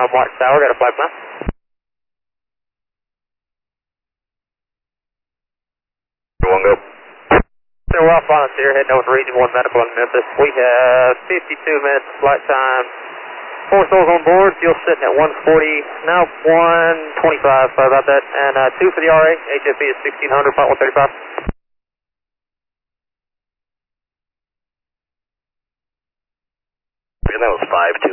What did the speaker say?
Watch Tower, got a flight plan. One go. So we're off on here, heading over to Region 1 Medical in Memphis. We have 52 minutes flight time. 4 souls on board, fuel sitting at 140, now 125, sorry about that. And 2 for the RA, HFE is 1600, flight 135. And that was 5-2.